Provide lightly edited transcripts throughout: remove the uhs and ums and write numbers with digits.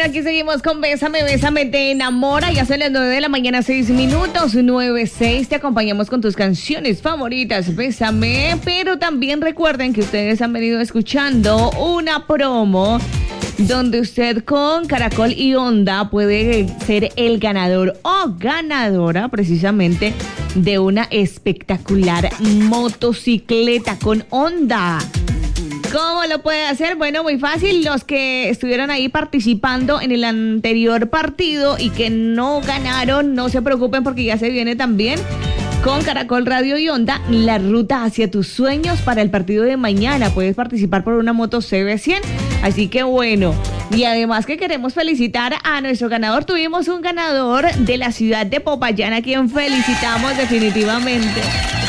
aquí seguimos con Bésame, Bésame, te enamora. Ya son las 9 de la mañana, 6 minutos, 9:06. Te acompañamos con tus canciones favoritas, Bésame. Pero también recuerden que ustedes han venido escuchando una promo donde usted con Caracol y Honda puede ser el ganador o ganadora precisamente de una espectacular motocicleta con Honda. ¿Cómo lo puede hacer? Bueno, muy fácil. Los que estuvieron ahí participando en el anterior partido y que no ganaron, no se preocupen porque ya se viene también con Caracol Radio y Honda la ruta hacia tus sueños para el partido de mañana. Puedes participar por una moto CB100. Así que bueno, y además que queremos felicitar a nuestro ganador. Tuvimos un ganador de la ciudad de Popayán, a quien felicitamos definitivamente.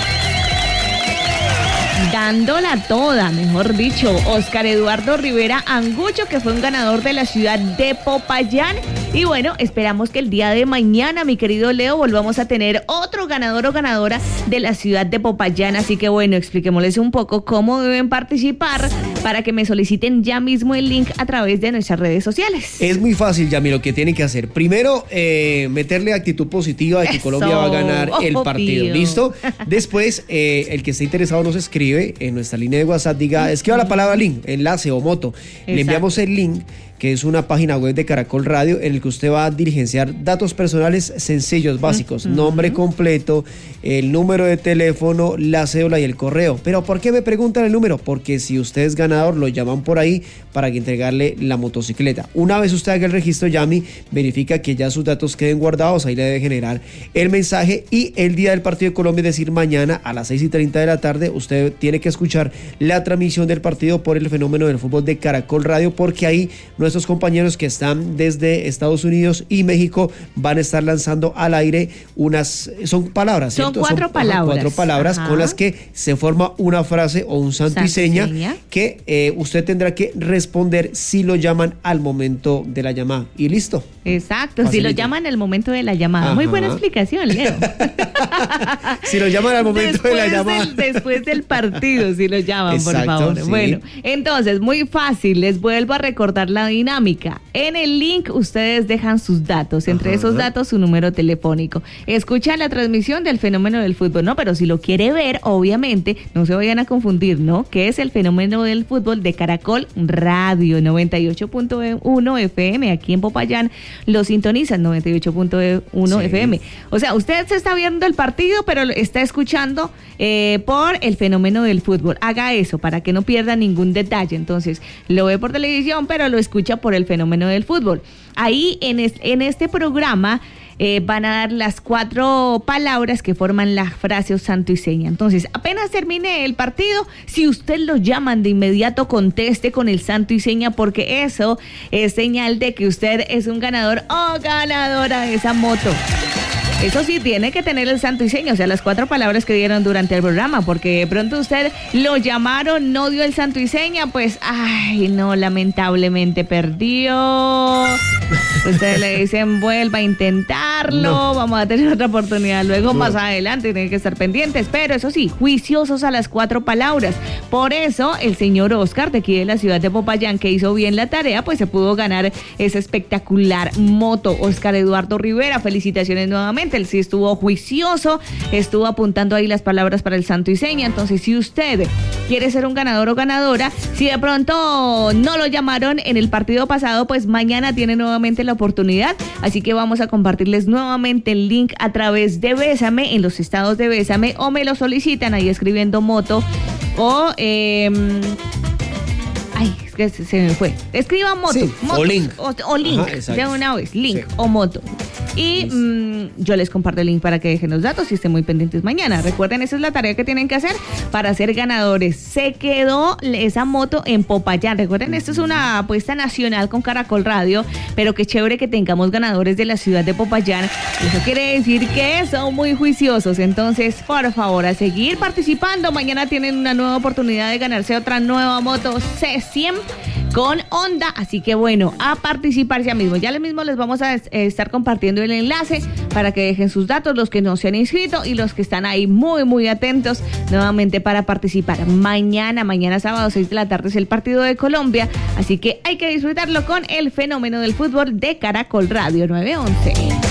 Dándola toda, mejor dicho, Oscar Eduardo Rivera Angucho, que fue un ganador de la ciudad de Popayán. Y bueno, esperamos que el día de mañana, mi querido Leo, volvamos a tener otro ganador o ganadora de la ciudad de Popayán. Así que bueno, expliquémosles un poco cómo deben participar para que me soliciten ya mismo el link a través de nuestras redes sociales. Es muy fácil, Yami, lo que tienen que hacer. Primero, meterle actitud positiva de que Colombia va a ganar el partido. ¿Listo? Después, el que esté interesado nos escribe en nuestra línea de WhatsApp, diga, escriba la palabra link, enlace o moto. Exacto. Le enviamos el link, que es una página web de Caracol Radio en el que usted va a diligenciar datos personales sencillos, básicos, nombre completo, el número de teléfono, la cédula y el correo. ¿Pero por qué me preguntan el número? Porque si usted es ganador, lo llaman por ahí para que entregarle la motocicleta. Una vez usted haga el registro, Yami, verifica que ya sus datos queden guardados, ahí le debe generar el mensaje y el día del partido de Colombia, es decir, mañana a las 6:30 de la tarde, usted tiene que escuchar la transmisión del partido por el fenómeno del fútbol de Caracol Radio, porque ahí nuestros compañeros que están desde Estados Unidos y México van a estar lanzando al aire son palabras, ¿cierto? Son cuatro palabras con las que se forma una frase o un santo y seña que usted tendrá que responder si lo llaman al momento de la llamada y listo. Exacto, facilito. Si lo llaman al momento de la llamada. Ajá. Muy buena explicación, Leo. Si lo llaman al momento de la llamada. Después del partido, si lo llaman, exacto, por favor. Sí. Bueno, entonces, muy fácil, les vuelvo a recordar la dinámica. En el link ustedes dejan sus datos, entre esos datos su número telefónico. Escuchan la transmisión del fenómeno del fútbol, ¿no? Pero si lo quiere ver, obviamente, no se vayan a confundir, ¿no? Que es el fenómeno del fútbol de Caracol Radio, 98.1 FM, aquí en Popayán lo sintonizan, 98.1 FM. O sea, usted se está viendo el partido, pero está escuchando por el fenómeno del fútbol. Haga eso para que no pierda ningún detalle. Entonces, lo ve por televisión, pero lo escucha por el fenómeno del fútbol. Ahí en este programa van a dar las 4 palabras que forman la frase o santo y seña. Entonces, apenas termine el partido, si usted lo llaman de inmediato, conteste con el santo y seña, porque eso es señal de que usted es un ganador o ganadora de esa moto. Eso sí, tiene que tener el santo y seña, o sea, las 4 palabras que dieron durante el programa, porque de pronto usted lo llamaron, no dio el santo y seña, pues, ay, no, lamentablemente perdió. Ustedes le dicen, vuelva a intentarlo, vamos a tener otra oportunidad luego, más adelante, tienen que estar pendientes, pero eso sí, juiciosos a las 4 palabras. Por eso, el señor Oscar, de aquí de la ciudad de Popayán, que hizo bien la tarea, pues se pudo ganar esa espectacular moto. Oscar Eduardo Rivera, felicitaciones nuevamente. Él sí estuvo juicioso, estuvo apuntando ahí las palabras para el santo y seña. Entonces, si usted quiere ser un ganador o ganadora, si de pronto no lo llamaron en el partido pasado, pues mañana tiene nuevamente la oportunidad. Así que vamos a compartirles nuevamente el link a través de Bésame, en los estados de Bésame, o me lo solicitan ahí escribiendo moto o ay, es que se me fue. Escriban moto, sí, moto o link. O link, de una vez, link o moto. Y yo les comparto el link para que dejen los datos y estén muy pendientes mañana. Recuerden, esa es la tarea que tienen que hacer para ser ganadores. Se quedó esa moto en Popayán. Recuerden, esto es una apuesta nacional con Caracol Radio, pero qué chévere que tengamos ganadores de la ciudad de Popayán. Eso quiere decir que son muy juiciosos. Entonces, por favor, a seguir participando. Mañana tienen una nueva oportunidad de ganarse otra nueva moto C100 con Onda. Así que bueno, a participar ya mismo. Ya mismo les vamos a estar compartiendo el enlace para que dejen sus datos, los que no se han inscrito y los que están ahí muy atentos nuevamente para participar. Mañana sábado 6 de la tarde es el partido de Colombia, así que hay que disfrutarlo con el fenómeno del fútbol de Caracol Radio 911.